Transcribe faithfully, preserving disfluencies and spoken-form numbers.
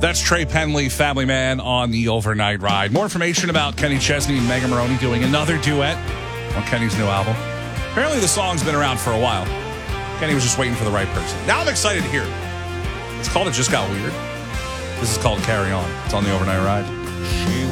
That's Trey Penley, Family Man, on the Overnight Ride. More information about Kenny Chesney and Megan Moroney doing another duet on Kenny's new album. Apparently the song's been around for a while. Kenny was just waiting for the right person. Now I'm excited to hear it. It's called It Just Got Weird. This is called Carry On. It's on the Overnight Ride. She